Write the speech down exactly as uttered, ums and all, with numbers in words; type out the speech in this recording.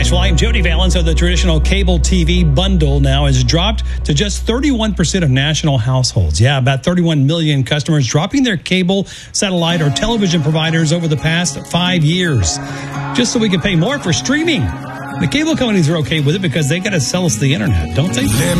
Nashville. I'm Jody Valens. So the traditional cable T V bundle now has dropped to just thirty-one percent of national households. Yeah, about thirty-one million customers dropping their cable, satellite, or television providers over the past five years. Just so we can pay more for streaming. The cable companies are okay with it because they got to sell us the internet, don't they?